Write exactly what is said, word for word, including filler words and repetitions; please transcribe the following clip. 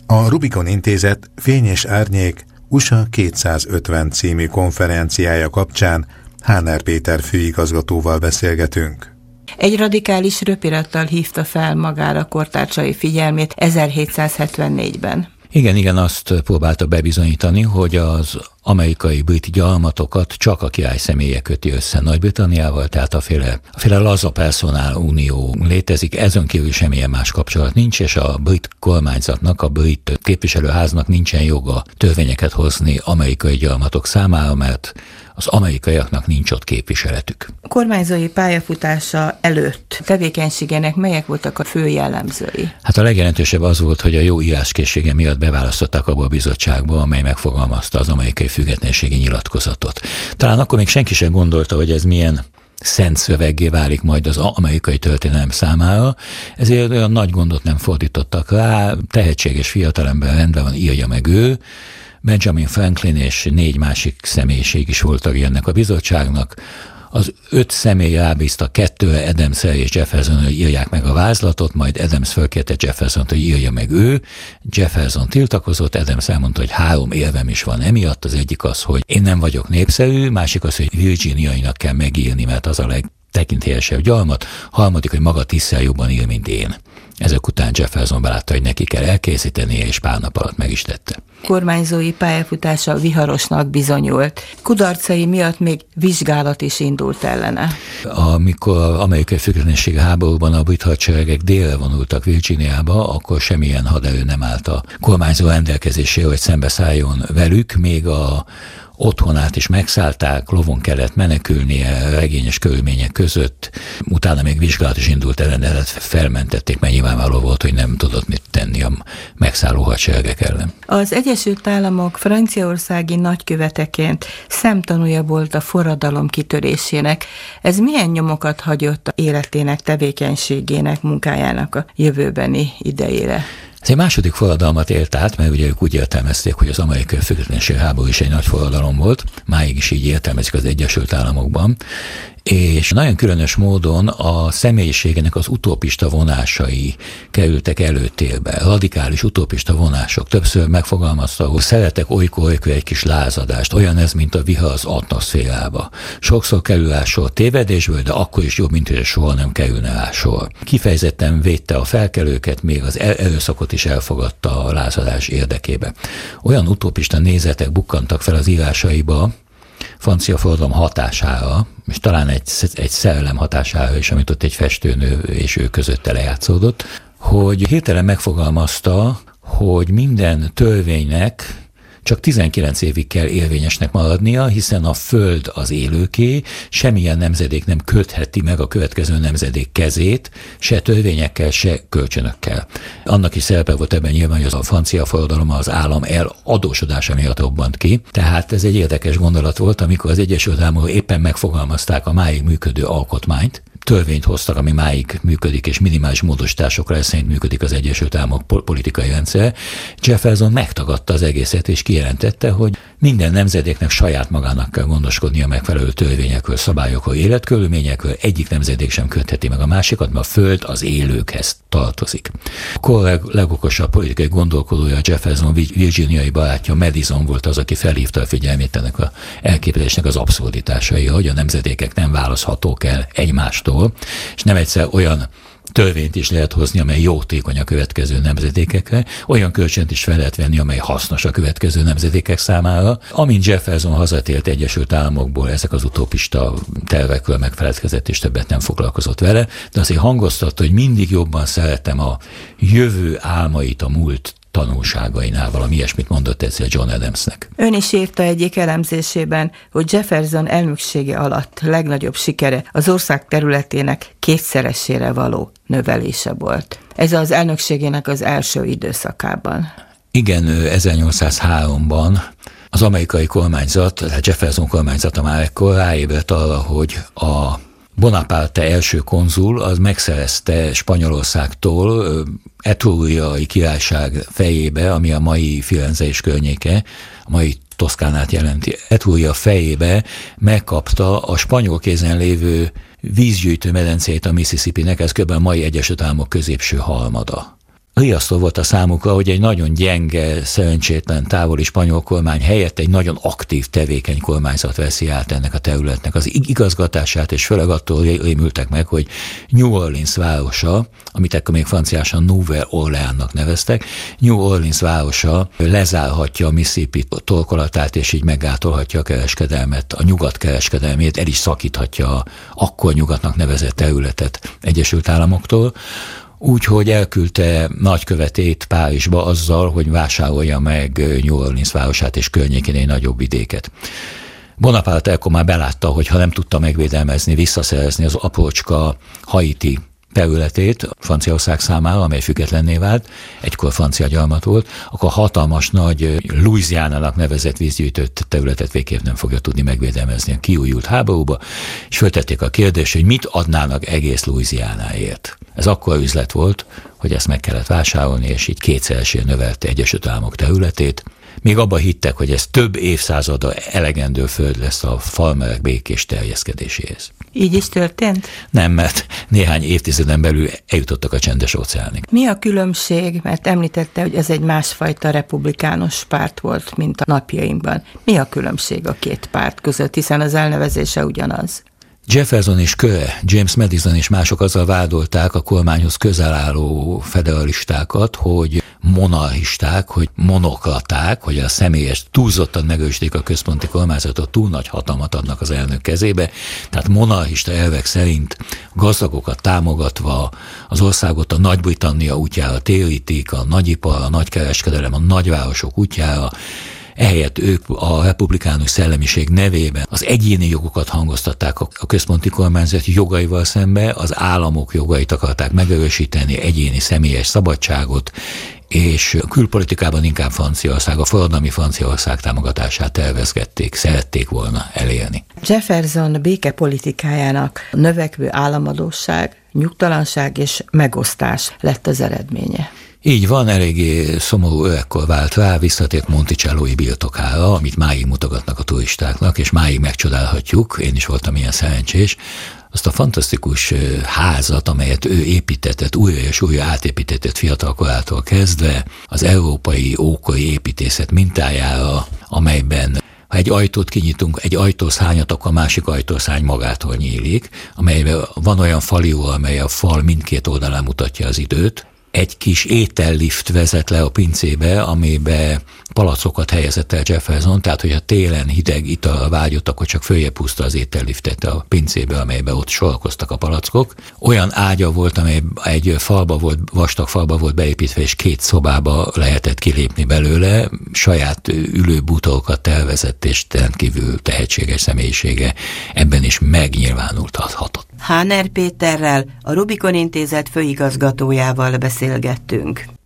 A Rubikon Intézet Fény és Árnyék u es á kétszázötven című konferenciája kapcsán Háner Péter főigazgatóval beszélgetünk. Egy radikális röpirattal hívta fel magára kortársai figyelmét ezerhétszázhetvennégyben. Igen, igen, azt próbálta bebizonyítani, hogy az amerikai brit gyarmatokat csak a király személye köti össze Nagy-Britanniával, tehát a féle, a féle laza personál unió létezik, ezen kívül semmilyen más kapcsolat nincs, és a brit kormányzatnak, a brit képviselőháznak nincsen joga törvényeket hozni amerikai gyarmatok számára, mert az amerikaiaknak nincs ott képviseletük. A kormányzói pályafutása előtt tevékenységének melyek voltak a fő jellemzői? Hát a legjelentősebb az volt, hogy a jó íráskészsége miatt beválasztották abba a bizottságba, amely megfogalmazta az amerikai függetlenségi nyilatkozatot. Talán akkor még senki sem gondolta, hogy ez milyen szent szöveggé válik majd az amerikai történelem számára, ezért olyan nagy gondot nem fordítottak rá, tehetséges fiatalember, rendben van, írja meg ő. Benjamin Franklin és négy másik személyiség is volt tagja ennek a bizottságnak. Az öt személy rábízta kettőre, Adamsre és Jefferson, hogy írják meg a vázlatot, majd Adams fölkérte Jeffersont, hogy írja meg ő. Jefferson tiltakozott, Adams elmondta, hogy három érvem is van emiatt. Az egyik az, hogy én nem vagyok népszerű, másik az, hogy Virginiainak kell megírni, mert az a legtekintélyesebb gyarmat, harmadik, hogy maga tízszer jobban ír, mint én. Ezek után Jefferson belátta, hogy neki kell elkészítenie, és pár nap alatt meg is tette. Kormányzói pályafutása viharosnak bizonyult. Kudarcai miatt még vizsgálat is indult ellene. Amikor az amerikai függetlenségi háborúban a brit hadseregek délre vonultak Virginiába, akkor semmilyen haderő nem állt a kormányzó rendelkezésére, hogy szembeszálljon velük, még a otthonát is megszállták, lovon kellett menekülnie regényes körülmények között, utána még vizsgálat is indult ellen, felmentették, mert nyilvánvaló volt, hogy nem tudott mit tenni a megszálló hadseregek ellen. Az Egyesült Államok franciaországi nagyköveteként szemtanúja volt a forradalom kitörésének. Ez milyen nyomokat hagyott életének, tevékenységének, munkájának a jövőbeni idejére? Ez egy második forradalmat élt át, mert ugye ők úgy értelmezték, hogy az amerikai függetlenségi háború is egy nagy forradalom volt, máig is így értelmezik az Egyesült Államokban, és nagyon különös módon a személyiségének az utopista vonásai kerültek előtérbe, radikális utopista vonások. Többször megfogalmazta, hogy szeretek olykor-olykor egy kis lázadást, olyan ez, mint a vihar az atmoszférába. Sokszor kerül rá sor tévedésből, de akkor is jobb, mint hogy soha nem kerülne rá sor. Kifejezetten védte a felkelőket, még az erőszakot is elfogadta a lázadás érdekébe. Olyan utopista nézetek bukkantak fel az írásaiba, francia forradalom hatására, és talán egy, egy szerelem hatására is, amit ott egy festőnő és ő közötte lejátszódott, hogy hirtelen megfogalmazta, hogy minden törvénynek csak tizenkilenc évig kell érvényesnek maradnia, hiszen a föld az élőké, semmilyen nemzedék nem kötheti meg a következő nemzedék kezét, se törvényekkel, se kölcsönökkel. Annak is szerepe volt ebben nyilván, hogy az a francia forradalom az állam eladósodása miatt robbant ki. Tehát ez egy érdekes gondolat volt, amikor az Egyesült Államok éppen megfogalmazták a máig működő alkotmányt, törvényt hoztak, ami máig működik, és minimális módosításokra ez szerint működik az Egyesült Államok politikai rendszer. Jefferson megtagadta az egészet, és kijelentette, hogy minden nemzedéknek saját magának kell gondoskodnia a megfelelő törvényekről, szabályokról, életkörülményekről, egyik nemzedék sem kötheti meg a másikat, mert a föld az élőkhez tartozik. A kor legokosabb politikai gondolkodója, Jefferson virginiai barátja Madison volt az, aki felhívta a figyelmét ennek az elképzelésnek az abszurditásai, hogy a nemzedékek nem választhatók el egymástól, és nem egyszer olyan törvényt is lehet hozni, amely jótékony a következő nemzedékekre, olyan kölcsönt is fel lehet venni, amely hasznos a következő nemzedékek számára. Amint Jefferson hazatért Egyesült Államokból, ezek az utopista tervekről megfeledkezett, és többet nem foglalkozott vele, de azért hangoztatta, hogy mindig jobban szeretem a jövő álmait a múlt tanulságainál, valami ilyesmit mondott ezzel John Adamsnek. Ön is írta egyik elemzésében, hogy Jefferson elnöksége alatt legnagyobb sikere az ország területének kétszeresére való növelése volt. Ez az elnökségének az első időszakában. Igen, ezernyolcszázháromban az amerikai kormányzat, tehát Jefferson kormányzata már ekkor ráébredt arra, hogy a Bonaparte első konzul az megszerezte Spanyolországtól Etruriai királyság fejébe, ami a mai Firenze és környéke, a mai Toszkánát jelenti. Etruria fejébe megkapta a spanyol kézen lévő vízgyűjtő medencét a Mississippinek, ez kb. A mai Egyesült Államok középső harmada. riasztó volt a számukra, hogy egy nagyon gyenge, szerencsétlen, távoli spanyol kormány helyett egy nagyon aktív, tevékeny kormányzat veszi át ennek a területnek az igazgatását, és főleg attól rémültek meg, hogy New Orleans városa, amit ekkor még franciásan Nouvelle-Orléansnak neveztek, New Orleans városa lezárhatja a Mississippi torkolatát, és így meggátolhatja a kereskedelmet, a nyugat kereskedelmét, el is szakíthatja akkor nyugatnak nevezett területet Egyesült Államoktól. Úgyhogy elküldte nagykövetét Párizsba azzal, hogy vásárolja meg New Orleans városát és környékén egy nagyobb vidéket. Bonaparte ekkor már belátta, hogy ha nem tudta megvédelmezni, visszaszerezni az aprócska Haiti területét Franciaország számára, amely függetlenné vált, egykor francia gyarmat volt, akkor hatalmas nagy Louisiana-nak nevezett vízgyűjtő területet végképp nem fogja tudni megvédelmezni a kiújult háborúba, és föltették a kérdést, hogy mit adnának egész Louisianáért. Ez akkor üzlet volt, hogy ezt meg kellett vásárolni, és így kétszeresére növelte Egyesült Államok területét. Még abban hittek, hogy ez több évszázada elegendő föld lesz a farmerek békés terjeszkedéséhez. Így is történt? Nem, mert néhány évtizeden belül eljutottak a Csendes-óceánig. Mi a különbség? Mert említette, hogy ez egy másfajta republikánus párt volt, mint a napjainkban. Mi a különbség a két párt között, hiszen az elnevezése ugyanaz? Jefferson és köre, James Madison és mások azzal vádolták a kormányhoz közel álló federalistákat, hogy monarchisták, hogy monokraták, hogy a személyes túlzottan megősítik a központi kormányzatot, túl nagy hatalmat adnak az elnök kezébe. Tehát monarchista elvek szerint gazdagokat támogatva az országot a Nagy-Britannia útjára térítik, a nagyipar, a nagykereskedelem, a nagyvárosok útjára. Ehelyett ők a republikánus szellemiség nevében az egyéni jogokat hangoztatták a központi kormányzat jogaival szembe, az államok jogait akarták megerősíteni, egyéni személyes szabadságot, és a külpolitikában inkább Franciaország, a forradalmi Franciaország támogatását tervezgették, szerették volna elérni. Jefferson békepolitikájának növekvő államadósság, nyugtalanság és megosztás lett az eredménye. Így van, eléggé szomorú öregkor vált rá, visszatért Monticellói birtokára, amit máig mutogatnak a turistáknak, és máig megcsodálhatjuk, én is voltam ilyen szerencsés, azt a fantasztikus házat, amelyet ő építetett, újra és újra átépítetett fiatalkorától kezdve, az európai ókori építészet mintájára, amelyben ha egy ajtót kinyitunk, egy ajtószárnyat, akkor a másik ajtószárny magától nyílik, amelyben van olyan falió, amely a fal mindkét oldalán mutatja az időt. Egy kis étellift vezet le a pincébe, amibe palacokat helyezett el Jefferson, tehát hogyha télen hideg italra vágyott, akkor csak följebb húzta az ételliftet a pincébe, amelybe ott sorakoztak a palackok. Olyan ágya volt, amely egy falba volt, vastag falba volt beépítve, és két szobába lehetett kilépni belőle. Saját ülőbútorokat tervezett, és rendkívül tehetséges személyisége ebben is megnyilvánulhatott. Háner Péterrel, a Rubikon Intézet főigazgatójával beszélgettünk.